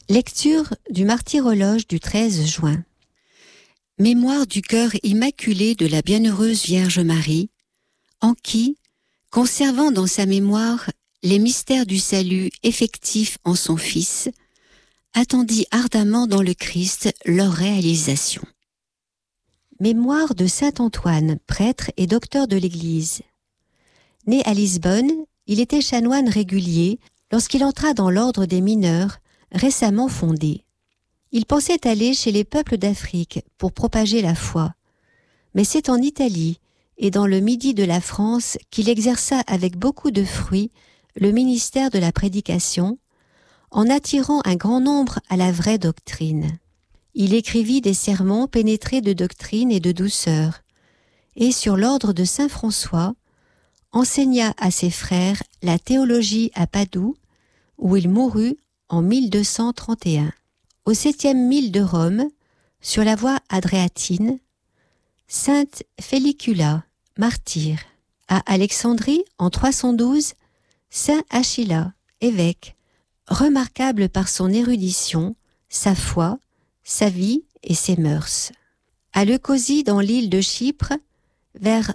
Lecture du martyrologe du 13 juin. Mémoire du cœur immaculé de la bienheureuse Vierge Marie, en qui, conservant dans sa mémoire les mystères du salut effectifs en son Fils, attendit ardemment dans le Christ leur réalisation. Mémoire de saint Antoine, prêtre et docteur de l'Église. Né à Lisbonne, il était chanoine régulier lorsqu'il entra dans l'ordre des mineurs, récemment fondé. Il pensait aller chez les peuples d'Afrique pour propager la foi. Mais c'est en Italie et dans le midi de la France qu'il exerça avec beaucoup de fruit le ministère de la prédication, en attirant un grand nombre à la vraie doctrine. Il écrivit des sermons pénétrés de doctrine et de douceur, et sur l'ordre de saint François, enseigna à ses frères la théologie à Padoue, où il mourut en 1231. Au 7e mille de Rome, sur la voie adriatine, sainte Félicula, martyr. À Alexandrie, en 312, saint Achilla, évêque, remarquable par son érudition, sa foi, sa vie et ses mœurs. À Leucosie, dans l'île de Chypre, vers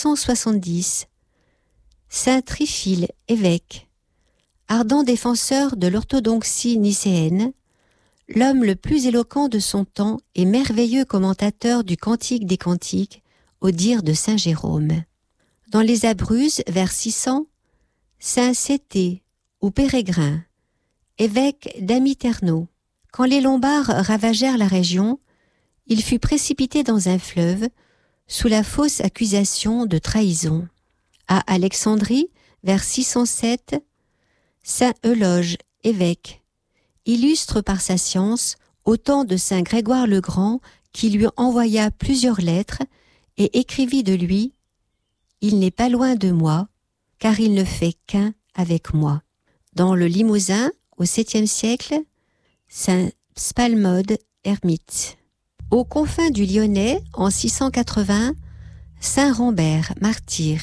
370, saint Triphile, évêque, ardent défenseur de l'orthodoxie nicéenne, l'homme le plus éloquent de son temps et merveilleux commentateur du Cantique des Cantiques, au dire de saint Jérôme. Dans les Abruzzes, vers 600, saint Cété ou Pérégrin, évêque d'Amiterno. Quand les Lombards ravagèrent la région, il fut précipité dans un fleuve sous la fausse accusation de trahison. À Alexandrie, vers 607, saint Euloge, évêque, illustre par sa science au temps de saint Grégoire le Grand qui lui envoya plusieurs lettres et écrivit de lui « Il n'est pas loin de moi, car il ne fait qu'un avec moi ». Dans le Limousin, au 7e siècle, saint Spalmode, ermite. Aux confins du Lyonnais, en 680, saint Rambert, martyr.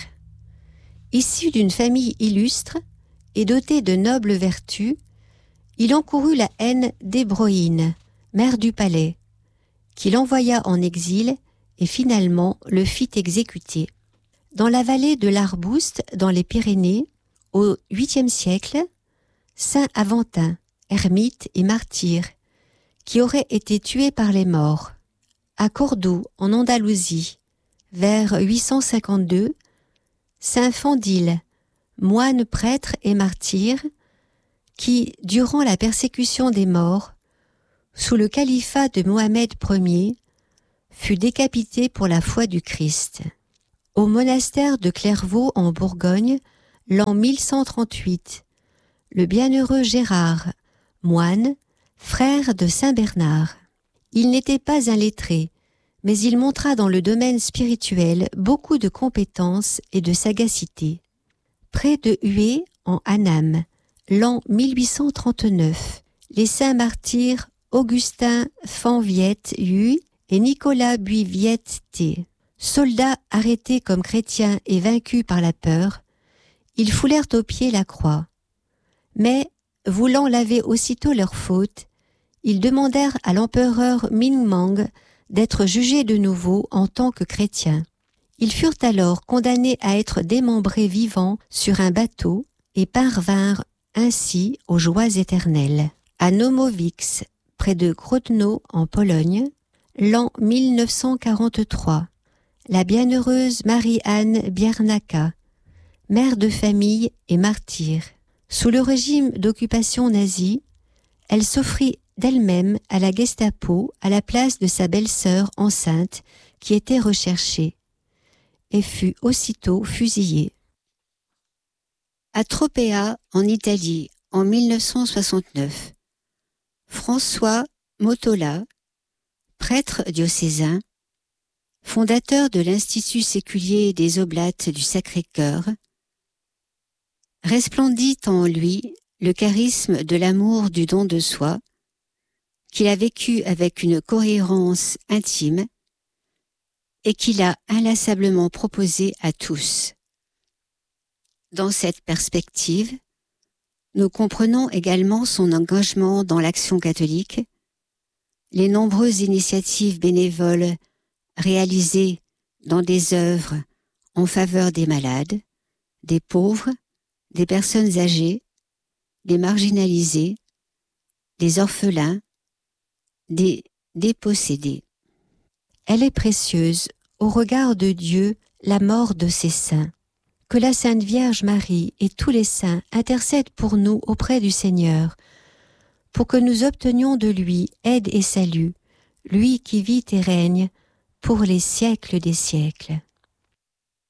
Issu d'une famille illustre et doté de nobles vertus, il encourut la haine d'Hébroïne, mère du palais, qui l'envoya en exil et finalement le fit exécuter. Dans la vallée de l'Arbouste, dans les Pyrénées, au 8e siècle, saint Aventin, ermite et martyr, qui aurait été tué par les morts. À Cordoue, en Andalousie, vers 852, saint Fandil, moine prêtre et martyr, qui, durant la persécution des morts, sous le califat de Mohamed Ier, fut décapité pour la foi du Christ. Au monastère de Clairvaux en Bourgogne, l'an 1138, le bienheureux Gérard, moine, frère de saint Bernard. Il n'était pas un lettré, mais il montra dans le domaine spirituel beaucoup de compétences et de sagacité. Près de Hué, en Annam, l'an 1839, les saints martyrs Augustin Fanviette Hu et Nicolas Buiviette T, soldats arrêtés comme chrétiens et vaincus par la peur, ils foulèrent aux pieds la croix. Mais, voulant laver aussitôt leurs fautes, ils demandèrent à l'empereur Ming-Mang d'être jugés de nouveau en tant que chrétiens. Ils furent alors condamnés à être démembrés vivants sur un bateau et parvinrent ainsi aux joies éternelles. À Nomowiec, près de Grodno en Pologne, l'an 1943, la bienheureuse Marie-Anne Biernacka, mère de famille et martyr. Sous le régime d'occupation nazie, elle s'offrit d'elle-même à la Gestapo à la place de sa belle-sœur enceinte qui était recherchée et fut aussitôt fusillée. À Tropea, en Italie, en 1969, François Motola, prêtre diocésain, fondateur de l'Institut séculier des Oblates du Sacré-Cœur, resplendit en lui le charisme de l'amour du don de soi, qu'il a vécu avec une cohérence intime et qu'il a inlassablement proposé à tous. Dans cette perspective, Nous comprenons également son engagement dans l'action catholique, les nombreuses initiatives bénévoles réalisées dans des œuvres en faveur des malades, des pauvres, des personnes âgées, des marginalisés, des orphelins, des dépossédés. Elle est précieuse au regard de Dieu, la mort de ses saints. Que la Sainte Vierge Marie et tous les saints intercèdent pour nous auprès du Seigneur, pour que nous obtenions de lui aide et salut, lui qui vit et règne pour les siècles des siècles.